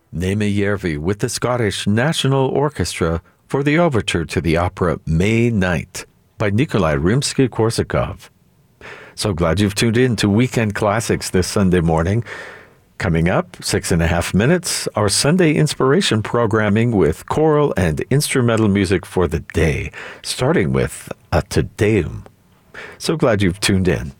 Naime Järvi with the Scottish National Orchestra for the overture to the opera May Night by Nikolai Rimsky-Korsakov. So glad you've tuned in to Weekend Classics this Sunday morning. Coming up, 6.5 minutes, our Sunday inspiration programming with choral and instrumental music for the day, starting with a Te Deum. So glad you've tuned in.